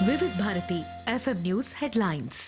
వివిధ Bharati FM news headlines.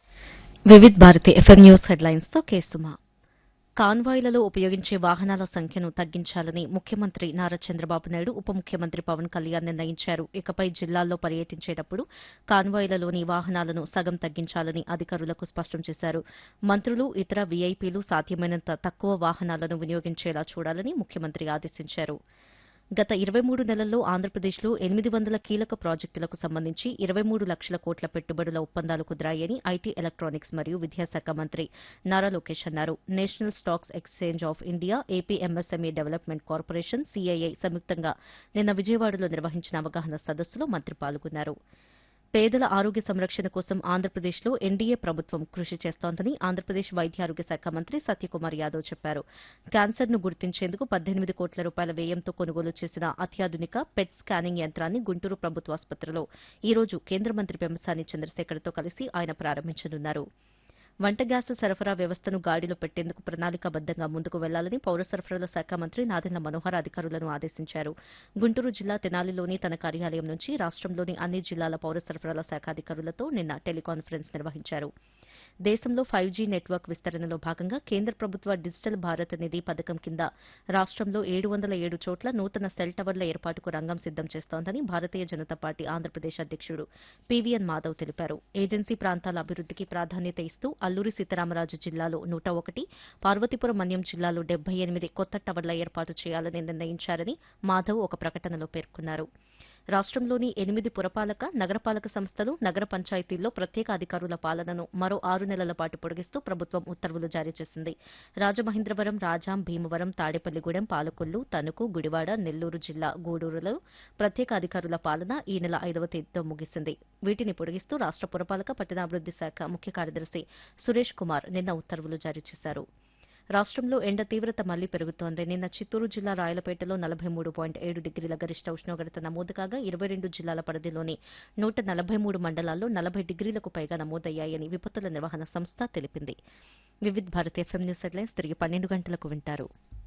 Vividh Bharati FM news headlines తో కేసుమా. కాన్వాయ్లలో ఉపయోగించే వాహనాల సంఖ్యను తగ్గించాలని ముఖ్యమంత్రి నారా చంద్రబాబు నాయుడు ఉప ముఖ్యమంత్రి పవన్ కళ్యాణ్ నిర్ణయించారు. ఇకపై జిల్లాల్లో పర్యటించేటప్పుడు కాన్వాయ్లలోని వాహనాలను సగం తగ్గించాలని అధికారులకు స్పష్టం చేశారు. మంత్రులు, ఇతర వీఐపీలు సాధ్యమైనంత తక్కువ వాహనాలను వినియోగించేలా చూడాలని ముఖ్యమంత్రి ఆదేశించారు. గత 23 నెలల్లో ఆంధ్రప్రదేశ్లో 800 కీలక ప్రాజెక్టులకు సంబంధించి 23 లక్షల కోట్ల పెట్టుబడుల ఒప్పందాలు కుదిరాయని ఐటీ, ఎలక్ట్రానిక్స్ మరియు విద్యాశాఖ మంత్రి నారా లోకేష్ అన్నారు. National stocks exchange of India, AP MSME development corporation, CII సంయుక్తంగా నిన్న విజయవాడలో నిర్వహించిన అవగాహన సదస్సులో మంత్రి పాల్గొన్నారు. పేదల ఆరోగ్య సంరక్షణ కోసం ఆంధ్రప్రదేశ్లో ఎన్డీఏ ప్రభుత్వం కృషి చేస్తోందని ఆంధ్రప్రదేశ్ వైద్య ఆరోగ్య శాఖ మంత్రి సత్యకుమార్ యాదవ్ చెప్పారు. క్యాన్సర్ను గుర్తించేందుకు 18 కోట్ల రూపాయల వ్యయంతో కొనుగోలు చేసిన అత్యాధునిక పెట్ స్కానింగ్ యంత్రాన్ని గుంటూరు ప్రభుత్వాసుపత్రిలో ఈ రోజు కేంద్ర మంత్రి పెమ్మసాని చంద్రశేఖర్తో కలిసి ఆయన ప్రారంభించనున్నారు. వంట గ్యాస్ సరఫరా వ్యవస్థను గాడిలో పెట్టేందుకు ప్రణాళికాబద్దంగా ముందుకు వెళ్లాలని పౌర సరఫరాల శాఖ మంత్రి నాదెండ్ల మనోహర్ అధికారులను ఆదేశించారు. గుంటూరు జిల్లా తెనాలిలోని తన కార్యాలయం నుంచి రాష్టంలోని అన్ని జిల్లాల పౌర సరఫరాల శాఖ అధికారులతో నిన్న టెలికాన్ఫరెన్స్ నిర్వహించారు. దేశంలో 5G నెట్వర్క్ విస్తరణలో భాగంగా కేంద్ర ప్రభుత్వ డిజిటల్ భారత్ నిధి పథకం కింద రాష్టంలో 707 చోట్ల నూతన సెల్ టవర్ల ఏర్పాటుకు రంగం సిద్దం చేస్తోందని భారతీయ జనతా పార్టీ ఆంధ్రప్రదేశ్ అధ్యకుడు పీవీఎన్ మాధవ్ తెలిపారు. ఏజెన్సీ ప్రాంతాల అభివృద్దికి ప్రాధాన్యత ఇస్తూ అల్లూరి సీతారామరాజు జిల్లాలో 101, పార్వతీపురం మన్యం జిల్లాలో 78 కొత్త టవర్ల ఏర్పాటు చేయాలని నిర్ణయించారని మాధవ్ ఒక ప్రకటనలో పేర్కొన్నారు. రాష్టంలోని 8 పురపాలక, నగరపాలక సంస్థలు, నగర పంచాయతీల్లో ప్రత్యేక అధికారుల పాలనను మరో 6 నెలల పాటు పొడిగిస్తూ ప్రభుత్వం ఉత్తర్వులు జారీ చేసింది. రాజమహేంద్రవరం, రాజాం, భీమవరం, తాడేపల్లిగూడెం, పాలకొల్లు, తణుకు, గుడివాడ, నెల్లూరు జిల్లా గూడూరులో ప్రత్యేక అధికారుల పాలన ఈ నెల 5వ తేదీతో ముగిసింది. వీటిని పొడిగిస్తూ రాష్ట పురపాలక, పట్టణాభివృద్ది శాఖ ముఖ్య కార్యదర్శి సురేష్ కుమార్ నిన్న ఉత్తర్వులు జారీ చేశారు. రాష్టంలో ఎండ తీవ్రత మళ్లీ పెరుగుతోంది. నిన్న చిత్తూరు జిల్లా రాయలపేటలో 43.7 డిగ్రీల గరిష్ట ఉష్ణోగ్రత నమోదు కాగా 22 జిల్లాల పరిధిలోని 143 మండలాల్లో 40 డిగ్రీలకు పైగా నమోదయ్యాయని విపత్తుల నిర్వహణ సంస్థ తెలిపింది. Vividh Bharati FM news headlines తిరిగి 12 గంటలకు వింటారు.